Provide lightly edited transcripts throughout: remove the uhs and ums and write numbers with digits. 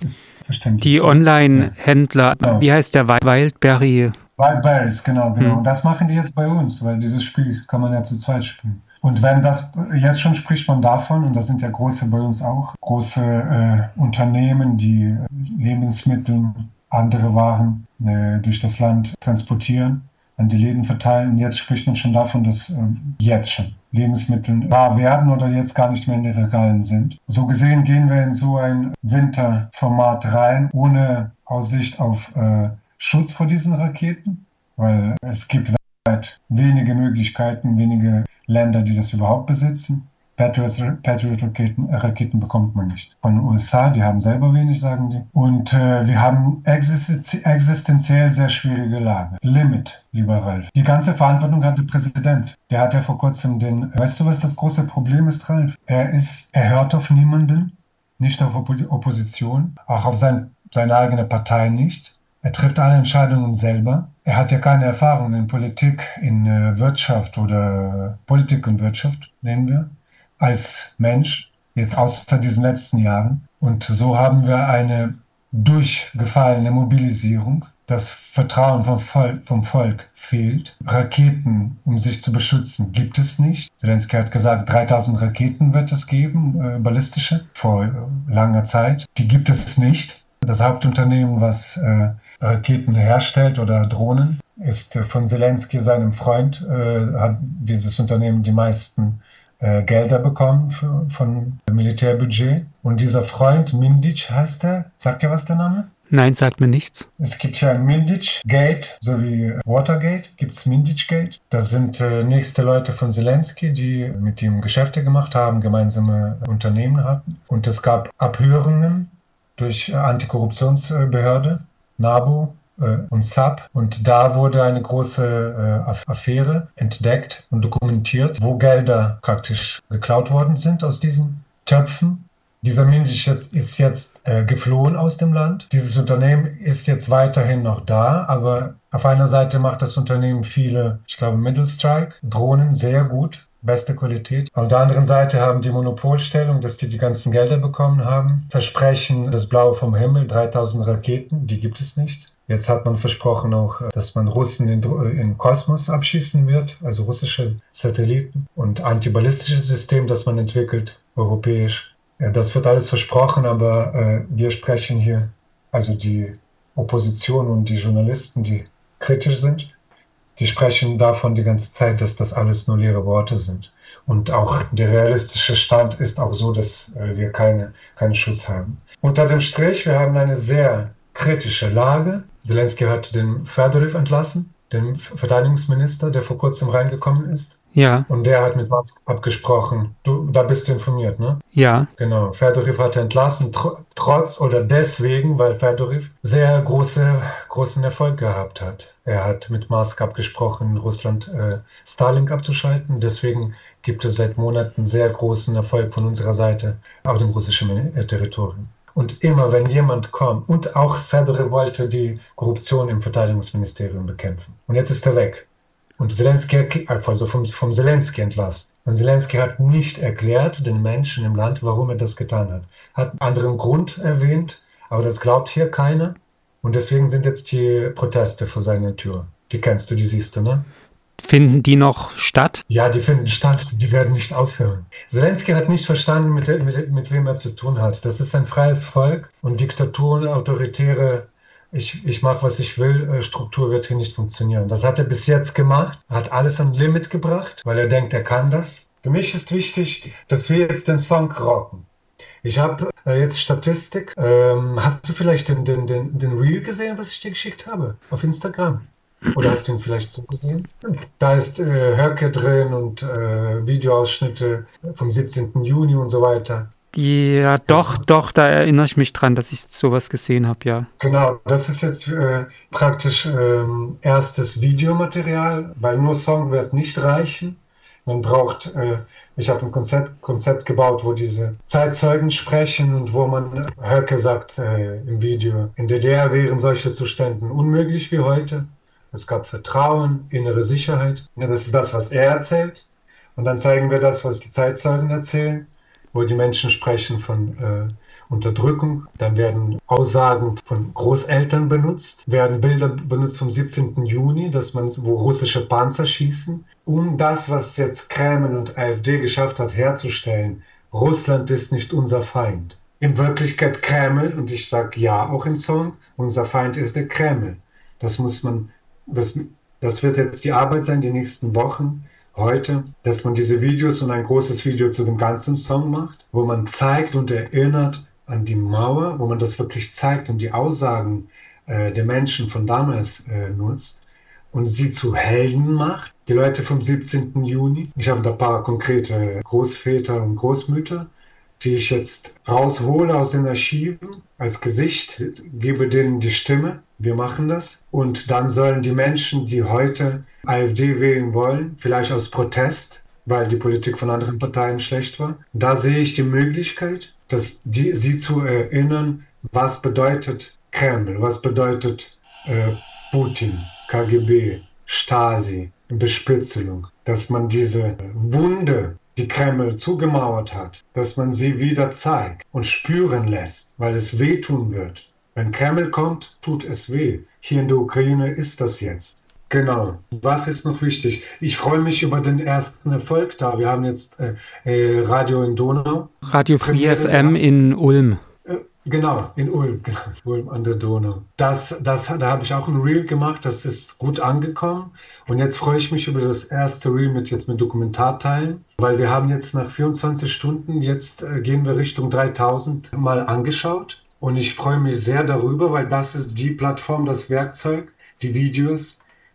ist verständlich. Die Online-Händler, Genau. wie heißt der Wildberry? Wildberries, genau. Und das machen die jetzt bei uns, weil dieses Spiel kann man ja zu zweit spielen. Und wenn das, jetzt schon spricht man davon, und das sind ja große bei uns auch, große Unternehmen, die Lebensmittel, andere Waren durch das Land transportieren, an die Läden verteilen. Und jetzt spricht man schon davon, dass jetzt schon Lebensmittel rar werden oder jetzt gar nicht mehr in den Regalen sind. So gesehen gehen wir in so ein Winterformat rein, ohne Aussicht auf Schutz vor diesen Raketen, weil es gibt weltweit wenige Möglichkeiten, wenige Länder, die das überhaupt besitzen. Patriot-Raketen bekommt man nicht. Von den USA, die haben selber wenig, sagen die. Und wir haben existenziell sehr schwierige Lage. Limit, lieber Ralf. Die ganze Verantwortung hat der Präsident. Der hat ja vor kurzem weißt du, was das große Problem ist, Ralf? Er hört auf niemanden, nicht auf Opposition, auch auf seine eigene Partei nicht. Er trifft alle Entscheidungen selber. Er hat ja keine Erfahrung in Politik, in Wirtschaft oder Politik und Wirtschaft, nennen wir, als Mensch, jetzt außer diesen letzten Jahren. Und so haben wir eine durchgefallene Mobilisierung. Das Vertrauen vom Volk fehlt. Raketen, um sich zu beschützen, gibt es nicht. Zelensky hat gesagt, 3000 Raketen wird es geben, ballistische, vor langer Zeit. Die gibt es nicht. Das Hauptunternehmen, was Raketen herstellt oder Drohnen, ist von Zelensky, seinem Freund, hat dieses Unternehmen die meisten Gelder bekommen von Militärbudget. Und dieser Freund, Mindic heißt er, sagt ja was der Name? Nein, sagt mir nichts. Es gibt hier ein Mindic-Gate, so wie Watergate, gibt es Mindic-Gate. Das sind nächste Leute von Zelensky, die mit ihm Geschäfte gemacht haben, gemeinsame Unternehmen hatten. Und es gab Abhörungen durch Antikorruptionsbehörde, NABU und SAP. Und da wurde eine große Affäre entdeckt und dokumentiert, wo Gelder praktisch geklaut worden sind aus diesen Töpfen. Dieser Mindic ist jetzt geflohen aus dem Land. Dieses Unternehmen ist jetzt weiterhin noch da, aber auf einer Seite macht das Unternehmen viele, ich glaube, Middle Strike, Drohnen, sehr gut, beste Qualität. Auf der anderen Seite haben die Monopolstellung, dass die ganzen Gelder bekommen haben. Versprechen das Blaue vom Himmel, 3000 Raketen, die gibt es nicht. Jetzt hat man versprochen auch, dass man Russen in Kosmos abschießen wird, also russische Satelliten und antiballistisches System, das man entwickelt, europäisch. Ja, das wird alles versprochen, aber wir sprechen hier, also die Opposition und die Journalisten, die kritisch sind, die sprechen davon die ganze Zeit, dass das alles nur leere Worte sind. Und auch der realistische Stand ist auch so, dass wir keinen Schutz haben. Unter dem Strich, wir haben eine sehr kritische Lage. Zelensky hat den Fedoryv entlassen, den Verteidigungsminister, der vor kurzem reingekommen ist. Ja. Und der hat mit Musk abgesprochen. Da bist du informiert, ne? Ja. Genau. Fedoryv hat er entlassen, trotz oder deswegen, weil Fedoryv sehr großen Erfolg gehabt hat. Er hat mit Musk abgesprochen, Russland Starlink abzuschalten. Deswegen gibt es seit Monaten sehr großen Erfolg von unserer Seite auf dem russischen Territorium. Und immer, wenn jemand kommt, und auch Fedoryv wollte die Korruption im Verteidigungsministerium bekämpfen. Und jetzt ist er weg. Und Zelensky, also vom Zelensky entlassen. Und Zelensky hat nicht erklärt den Menschen im Land, warum er das getan hat. Hat einen anderen Grund erwähnt, aber das glaubt hier keiner. Und deswegen sind jetzt die Proteste vor seiner Tür. Die kennst du, die siehst du, ne? Finden die noch statt? Ja, die finden statt. Die werden nicht aufhören. Zelensky hat nicht verstanden, mit wem er zu tun hat. Das ist ein freies Volk und Diktaturen, autoritäre ich mache, was ich will, Struktur wird hier nicht funktionieren. Das hat er bis jetzt gemacht, hat alles an Limit gebracht, weil er denkt, er kann das. Für mich ist wichtig, dass wir jetzt den Song rocken. Ich habe jetzt Statistik. Hast du vielleicht den Reel gesehen, was ich dir geschickt habe? Auf Instagram? Oder hast du ihn vielleicht so gesehen? Da ist Hörke drin und Videoausschnitte vom 17. Juni und so weiter. Ja, doch, da erinnere ich mich dran, dass ich sowas gesehen habe, ja. Genau, das ist jetzt praktisch erstes Videomaterial, weil nur Song wird nicht reichen. Man braucht, ich habe ein Konzept gebaut, wo diese Zeitzeugen sprechen und wo man, Höcke sagt im Video, in DDR wären solche Zustände unmöglich wie heute. Es gab Vertrauen, innere Sicherheit. Ja, das ist das, was er erzählt. Und dann zeigen wir das, was die Zeitzeugen erzählen, wo die Menschen sprechen von Unterdrückung. Dann werden Aussagen von Großeltern benutzt, werden Bilder benutzt vom 17. Juni, wo russische Panzer schießen, um das, was jetzt Kreml und AfD geschafft hat, herzustellen. Russland ist nicht unser Feind. In Wirklichkeit Kreml, und ich sage ja auch im Song, unser Feind ist der Kreml. Das wird jetzt die Arbeit sein, die nächsten Wochen, heute, dass man diese Videos und ein großes Video zu dem ganzen Song macht, wo man zeigt und erinnert an die Mauer, wo man das wirklich zeigt und die Aussagen der Menschen von damals nutzt und sie zu Helden macht. Die Leute vom 17. Juni. Ich habe da ein paar konkrete Großväter und Großmütter, die ich jetzt raushole aus den Archiven als Gesicht, gebe denen die Stimme. Wir machen das. Und dann sollen die Menschen, die heute AfD wählen wollen, vielleicht aus Protest, weil die Politik von anderen Parteien schlecht war, da sehe ich die Möglichkeit, sie zu erinnern, was bedeutet Kreml, was bedeutet Putin, KGB, Stasi, Bespitzelung, dass man diese Wunde, die Kreml zugemauert hat, dass man sie wieder zeigt und spüren lässt, weil es wehtun wird. Wenn Kreml kommt, tut es weh. Hier in der Ukraine ist das jetzt. Genau. Was ist noch wichtig? Ich freue mich über den ersten Erfolg da. Wir haben jetzt Radio in Donau. Radio Free FM in Ulm. Genau, in Ulm, genau, Ulm an der Donau. Da habe ich auch ein Reel gemacht, das ist gut angekommen. Und jetzt freue ich mich über das erste Reel mit Dokumentarteilen, weil wir haben jetzt nach 24 Stunden, gehen wir Richtung 3000 Mal angeschaut. Und ich freue mich sehr darüber, weil das ist die Plattform, das Werkzeug, die Videos,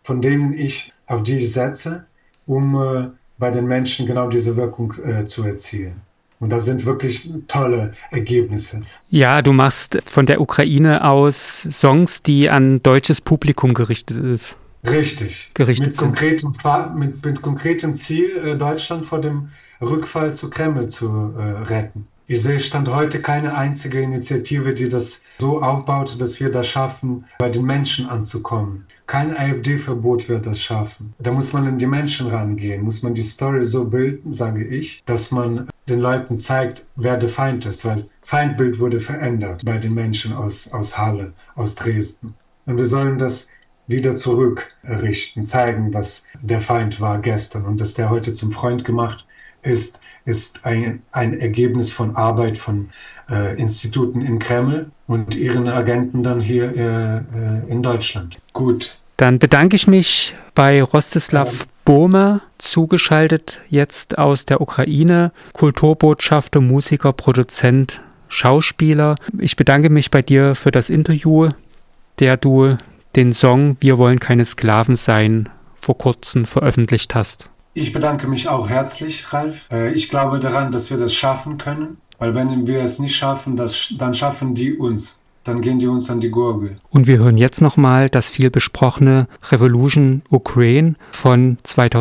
auf die ich setze, um bei den Menschen genau diese Wirkung zu erzielen. Und das sind wirklich tolle Ergebnisse. Ja, du machst von der Ukraine aus Songs, die an deutsches Publikum gerichtet ist. Richtig. Mit konkretem Ziel, Deutschland vor dem Rückfall zu Kreml zu retten. Ich sehe Stand heute keine einzige Initiative, die das so aufbaut, dass wir das schaffen, bei den Menschen anzukommen. Kein AfD-Verbot wird das schaffen. Da muss man in die Menschen rangehen, muss man die Story so bilden, sage ich, dass man den Leuten zeigt, wer der Feind ist, weil Feindbild wurde verändert bei den Menschen aus Halle, aus Dresden. Und wir sollen das wieder zurückrichten, zeigen, was der Feind war gestern und dass der heute zum Freund gemacht ist ein Ergebnis von Arbeit von Instituten in Kreml und ihren Agenten dann hier in Deutschland. Gut. Dann bedanke ich mich bei Rostislav Bome, zugeschaltet jetzt aus der Ukraine, Kulturbotschafter, Musiker, Produzent, Schauspieler. Ich bedanke mich bei dir für das Interview, der du den Song Wir wollen keine Sklaven sein vor kurzem veröffentlicht hast. Ich bedanke mich auch herzlich, Ralf. Ich glaube daran, dass wir das schaffen können, weil wenn wir es nicht schaffen, dann schaffen die uns. Dann gehen die uns an die Gurgel. Und wir hören jetzt nochmal das viel besprochene Revolution Ukraine von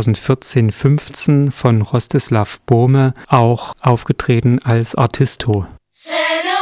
2014-15 von Rostislav Bome, auch aufgetreten als Artisto.